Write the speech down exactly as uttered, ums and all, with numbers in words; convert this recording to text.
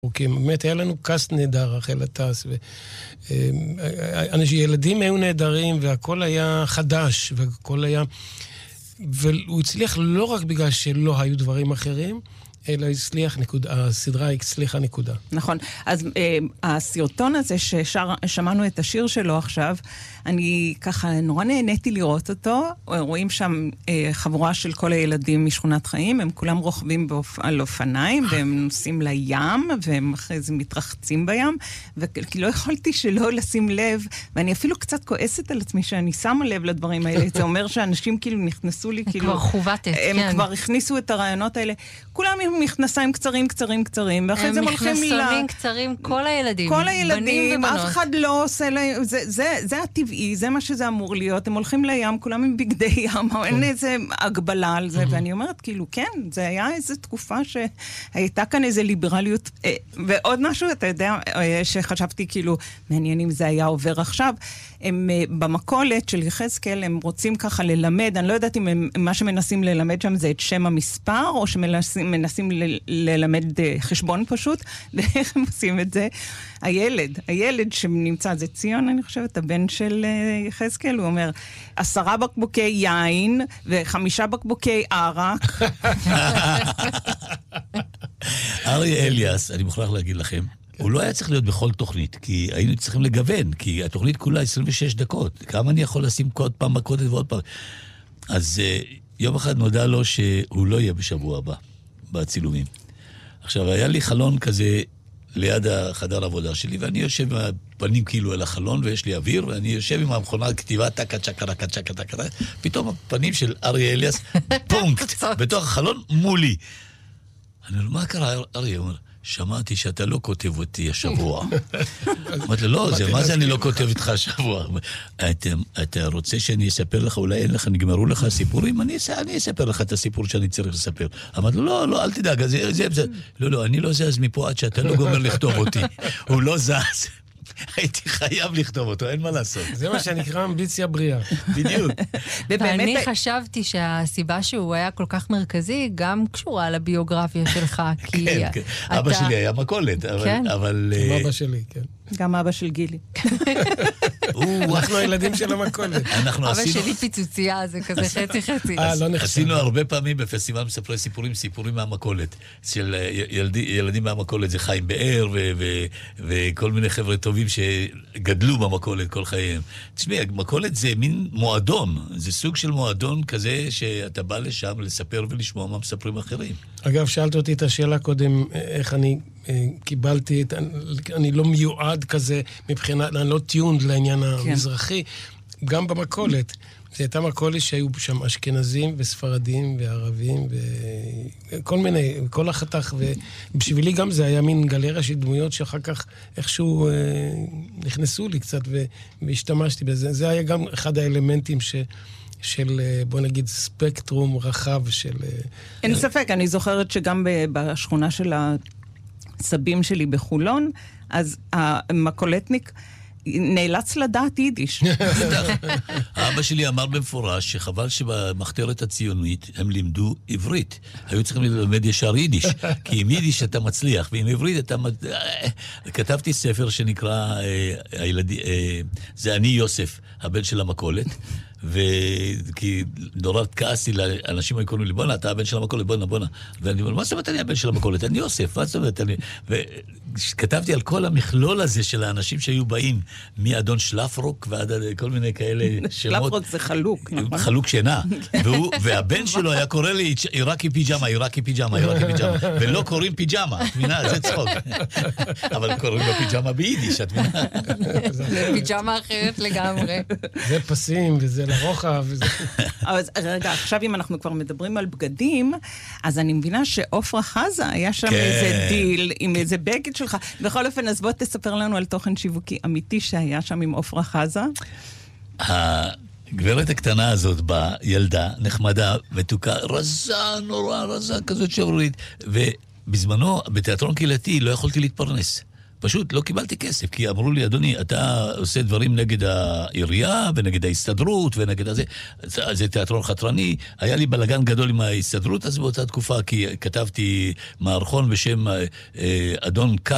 באמת היה לנו קאסט נהדר, רחל הטס, ואנשים, ילדים היו נהדרים, והכל היה חדש, והכל היה... והוא הצליח לא רק בגלל שלא היו דברים אחרים, אלא הצליח נקודה, הסדרה הצליחה נקודה. נכון. אז אה, הסרטון הזה ששמענו את השיר שלו עכשיו, אני ככה נורא נהניתי לראות אותו. רואים שם אה, חבורה של כל הילדים משכונת חיים, הם כולם רוכבים באופ... על אופניים, והם נוסעים לים, והם אחרי זה מתרחצים בים, וכי לא יכולתי שלא לשים לב, ואני אפילו קצת כועסת על עצמי שאני שמה לב לדברים האלה. זה אומר שאנשים כאילו נכנסו לי, כאילו... כבר חובטת, הם כן. כבר הכניסו את הרעיונות האלה. כולם עם מכנסיים קצרים, קצרים, קצרים, ואחרי זה הם הולכים ל... הם מכנסונים קצרים, כל הילדים. כל הילדים, אף אחד לא עושה להם... זה, זה, זה הטבעי, זה מה שזה אמור להיות. הם הולכים לים, כולם עם בגדי ים, אין איזה הגבלה על זה, ואני אומרת, כאילו, כן, זה היה איזו תקופה שהייתה כאן איזו ליברליות. ועוד משהו, אתה יודע, שחשבתי, כאילו, מעניין אם זה היה עובר עכשיו, הם במקולת של יחזקאל, הם רוצים ככה ללמד, אני לא יודעת אם הם, מה שמנסים ללמד שם זה את שם המספר, או שמנסים מנסים ל, ללמד חשבון פשוט, ואיך הם עושים את זה? הילד, הילד שנמצא, זה ציון, אני חושבת, הבן של יחזקאל, הוא אומר, עשרה בקבוקי יין, וחמישה בקבוקי ערק. אריה אליאס, אני מוכרח להגיד לכם, הוא לא היה צריך להיות בכל תוכנית, כי היינו צריכים לגוון, כי התוכנית כולה עשרים ושש דקות. כמה אני יכול לשים עוד פעם בקודת ועוד פעם? אז יום אחד נודע לו שהוא לא יהיה בשבוע הבא, בצילומים. עכשיו, היה לי חלון כזה ליד החדר העבודה שלי, ואני יושב עם הפנים כאילו על החלון, ויש לי אוויר, ואני יושב עם המכונה כתיבה, טקה, צ'קה, טקה, צ'קה, טקה, פתאום הפנים של אריה אליאס, פונקט, בתוך החלון מולי. אני אומר, מה קרה, אריה? הוא אומר, שמעתי שאתה לא כותב אותי השבוע. אמרתי לו, לא, מה זה אני לא כותב איתך השבוע? אתה רוצה שאני אספר לך, אולי אין לך, נגמרו לך סיפורים? אני אספר לך את הסיפור שאני צריך לספר. אמרתי לו, לא, לא, אל תדאג, זה, זה, לא, לא, אני לא זז מפה עד שאתה לא גומר לכתוב אותי. הוא לא זז. הייתי חייב לכתוב אותו, אין מה לעשות. זה מה שנקרא אמביציה בריאה. בדיוק. ואני חשבתי שהסיבה שהוא היה כל כך מרכזי, גם קשורה לביוגרפיה שלך. כן, כן. אבא שלי היה מכולת, אבל... גם אבא שלי, כן. גם אבא של גילי. אנחנו הילדים של המכולת. אבא שלי פיצוצייה, זה כזה חצי חצי. עשינו הרבה פעמים בפסטיבל מספרי סיפורים, סיפורים מהמכולת. של ילדים מהמכולת, זה חיים באר, וכל מיני חבר'ה טובים שגדלו במכולת כל חייהם. תשמעי, המכולת זה מין מועדון. זה סוג של מועדון כזה שאתה בא לשם לספר ולשמוע מה מספרים אחרים. אגב, שאלת אותי את השאלה קודם, איך אני קיבלתי, את, אני לא מיועד כזה מבחינת, אני לא טיונד לעניין המזרחי, גם במכולת. זה הייתה מכולת שהיו שם אשכנזים וספרדים וערבים וכל מיני, כל החתך, ובשבילי גם זה היה מין גלריה של דמויות שאחר כך איכשהו אה, נכנסו לי קצת והשתמשתי בזה. זה היה גם אחד האלמנטים ש... של, בוא נגיד, ספקטרום רחב של... אין ספק, אני זוכרת שגם בשכונה של הסבים שלי בחולון, אז המקולטניק נאלץ לדעת יידיש. האבא שלי אמר במפורש שחבל שבמחתרת הציונית הם לימדו עברית. היו צריכים ללמד ישר יידיש, כי עם יידיש אתה מצליח, ועם עברית אתה... כתבתי ספר שנקרא, זה אני יוסף, הבן של המכולת, וכי נורא כעסתי לאנשים היו קוראים לי, בונה, אתה הבן של המכולת, בונה, בונה. ואני אומר, מה זאת אומרת אני הבן של המכולת? אני יוסף, מה זאת אומרת? וכתבתי על כל המכלול הזה של האנשים שהיו באים, מאדון שלפרוק ועד כל מיני כאלה שמות. שלפרוק זה חלוק, נכון? חלוק שינה. והבן שלו היה קורא לי, עיראקי פיג'מה, עיראקי פיג'מה, עיראקי פיג'מה. ולא קוראים פיג'מה, את מבינה? זה צחוק. אבל קוראים לו פיג'מה ביידיש, את מבינה? זה פיג'מה אחרת לגמרי. זה פסים וזה לרוחב. אז רגע, עכשיו אם אנחנו כבר מדברים על בגדים, אז אני מבינה שעופרה חזה היה שם איזה דיל עם איזה בגד שלך. בכל אופן, אז בוא תספר לנו על תוכן שיווקי אמיתי שהיה שם עם עופרה חזה. הגברת הקטנה הזאת באה, ילדה, נחמדה, מתוקה, רזה, נורא רזה, כזאת שברית. ובזמנו, בתיאטרון קהילתי, לא יכולתי להתפרנס. פשוט לא קיבלתי כסף, כי אמרו לי, אדוני, אתה עושה דברים נגד העירייה, ונגד ההסתדרות, ונגד הזה, זה תיאטרון חתרני. היה לי בלגן גדול עם ההסתדרות, אז באותה תקופה, כי כתבתי מערכון בשם אדון קאט,